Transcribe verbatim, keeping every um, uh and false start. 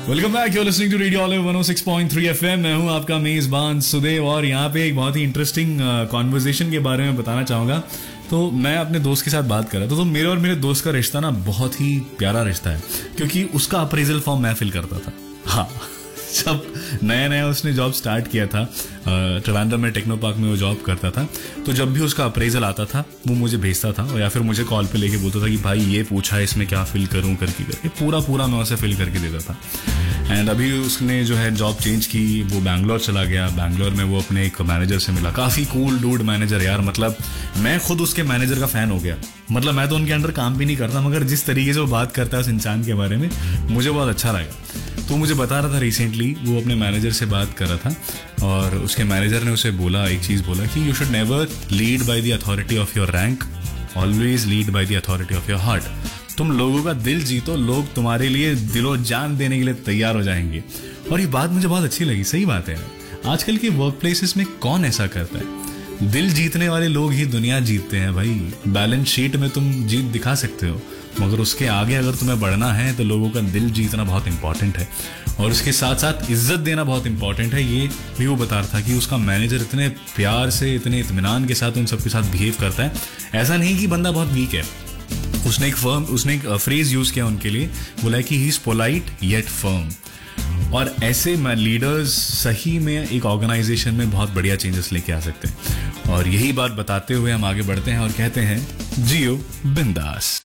Welcome back, you are listening to radio olive one O six point three FM. मैं हूं आपका मेजबान सुदेव और यहाँ पे एक बहुत ही इंटरेस्टिंग कॉन्वर्जेशन के बारे में बताना चाहूंगा। तो मैं अपने दोस्त के साथ बात कर रहा था, तो मेरे और मेरे दोस्त का रिश्ता ना बहुत ही प्यारा रिश्ता है, क्योंकि उसका अप्रेजल फॉर्म मैं फिल करता था। हाँ, जब नया नया उसने जॉब स्टार्ट किया था, ट्रिवांड्रम में टेक्नो पार्क में वो जॉब करता था, तो जब भी उसका अप्रेजल आता था वो मुझे भेजता था, और या फिर मुझे कॉल पे लेके बोलता था कि भाई ये पूछा है, इसमें क्या फिल करूं करके करके पूरा पूरा मैं उसे फिल करके देता था। एंड अभी उसने जो है जॉब चेंज की, वो बैंगलोर चला गया। बैंगलोर में वो अपने एक मैनेजर से मिला, काफ़ी कूल डूड मैनेजर यार। मतलब मैं खुद उसके मैनेजर का फ़ैन हो गया। मतलब मैं तो उनके अंडर काम भी नहीं करता, मगर जिस तरीके से वो बात करता है उस इंसान के बारे में मुझे बहुत अच्छा लगा। तो मुझे बता रहा था रिसेंटली वो अपने मैनेजर से बात कर रहा था, और उसके मैनेजर ने उसे बोला, एक चीज़ बोला कि you should never lead by the authority of your rank, always lead by the authority of your heart. तुम लोगों का दिल जीतो, लोग तुम्हारे लिए दिलो जान देने के लिए तैयार हो जाएंगे। और ये बात मुझे बहुत अच्छी लगी। सही बात है, आजकल के वर्क प्लेसेस में कौन ऐसा करता है? दिल जीतने वाले लोग ही दुनिया जीतते हैं भाई। बैलेंस शीट में तुम जीत दिखा सकते हो, मगर उसके आगे अगर तुम्हें बढ़ना है तो लोगों का दिल जीतना बहुत इंपॉर्टेंट है, और उसके साथ साथ इज्जत देना बहुत इंपॉर्टेंट है। ये भी वो बता रहा था कि उसका मैनेजर इतने प्यार से, इतने इत्मीनान के साथ उन सबके साथ बिहेव करता है। ऐसा नहीं कि बंदा बहुत वीक है। उसने एक फर्म उसने एक फ्रेज यूज किया उनके लिए, बोला कि he is polite yet firm. और ऐसे लीडर्स सही में एक ऑर्गेनाइजेशन में बहुत बढ़िया चेंजेस लेके आ सकते हैं। और यही बात बताते हुए हम आगे बढ़ते हैं और कहते हैं जियो बिंदास।